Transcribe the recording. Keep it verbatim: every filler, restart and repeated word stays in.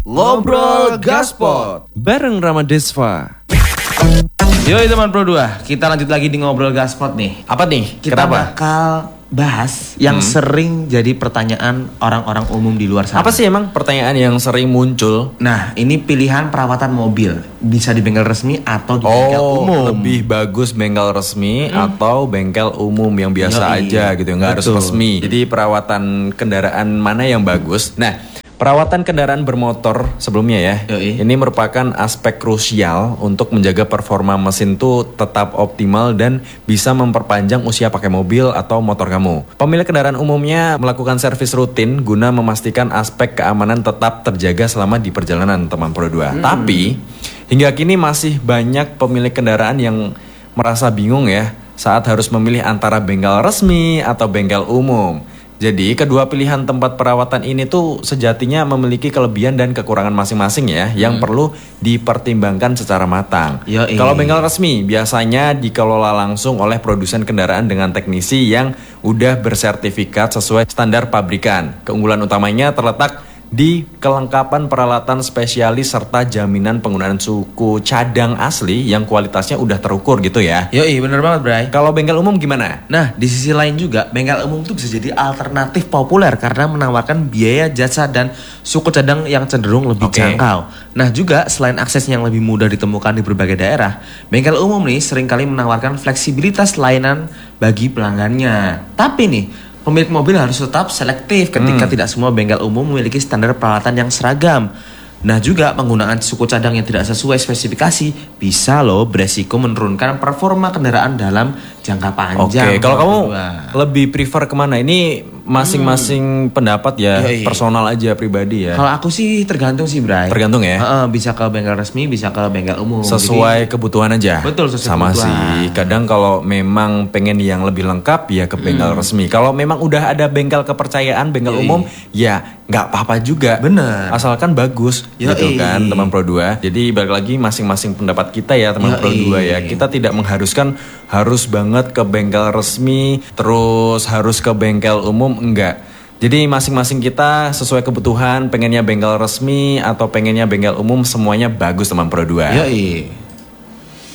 Ngobrol Gaspot bareng Ramadesva. Yoi teman Pro dua, kita lanjut lagi di Ngobrol Gaspot nih. Apa nih? Kita Kenapa? bakal bahas yang Hmm. sering jadi pertanyaan orang-orang umum di luar sana. Apa sih emang pertanyaan yang sering muncul? Nah, ini pilihan perawatan mobil. Bisa di bengkel resmi atau di bengkel Oh, umum. lebih bagus bengkel resmi Hmm. atau bengkel umum yang biasa Yoi. aja gitu, nggak harus Betul. resmi. Jadi perawatan kendaraan mana yang bagus? Nah, perawatan kendaraan bermotor sebelumnya ya, Yoi. ini merupakan aspek krusial untuk menjaga performa mesin tuh tetap optimal dan bisa memperpanjang usia pakai mobil atau motor kamu. Pemilik kendaraan umumnya melakukan servis rutin guna memastikan aspek keamanan tetap terjaga selama di perjalanan, teman Pro dua. Hmm. Tapi hingga kini masih banyak pemilik kendaraan yang merasa bingung ya saat harus memilih antara bengkel resmi atau bengkel umum. Jadi kedua pilihan tempat perawatan ini tuh sejatinya memiliki kelebihan dan kekurangan masing-masing ya, yang perlu dipertimbangkan secara matang. Yoi. Kalau bengkel resmi biasanya dikelola langsung oleh produsen kendaraan dengan teknisi yang udah bersertifikat sesuai standar pabrikan. Keunggulan utamanya terletak di kelengkapan peralatan spesialis serta jaminan penggunaan suku cadang asli yang kualitasnya udah terukur gitu ya. Yoi, bener banget Bray. Kalau bengkel umum gimana? Nah, di sisi lain juga, bengkel umum itu bisa jadi alternatif populer karena menawarkan biaya jasa dan suku cadang yang cenderung lebih Oke. jangkau. Nah, juga selain aksesnya yang lebih mudah ditemukan di berbagai daerah, bengkel umum nih seringkali menawarkan fleksibilitas layanan bagi pelanggannya. Tapi nih, pemilik mobil harus tetap selektif ketika Hmm. tidak semua bengkel umum memiliki standar peralatan yang seragam. Nah, juga penggunaan suku cadang yang tidak sesuai spesifikasi bisa loh beresiko menurunkan performa kendaraan dalam jangka panjang. Oke, kalau kamu Berdua. lebih prefer kemana? Ini masing-masing pendapat ya, Yoi. personal aja, pribadi ya. Kalau aku sih tergantung sih, Bray. Tergantung ya? Heeh, bisa ke bengkel resmi, bisa ke bengkel umum. Sesuai Jadi, kebutuhan aja. Betul, sesuai Sama kebutuhan. sih. Kadang kalau memang pengen yang lebih lengkap ya ke bengkel Hmm. resmi. Kalau memang udah ada bengkel kepercayaan, bengkel Yoi. umum, ya nggak apa-apa juga. Bener. Asalkan bagus Yoi. gitu kan, teman Pro dua. Jadi balik lagi masing-masing pendapat kita ya, teman Pro Yoi. dua ya. Kita tidak mengharuskan harus banget ke bengkel resmi, terus harus ke bengkel umum, enggak. Jadi masing-masing kita sesuai kebutuhan, pengennya bengkel resmi atau pengennya bengkel umum, semuanya bagus teman Pro dua. Yoi.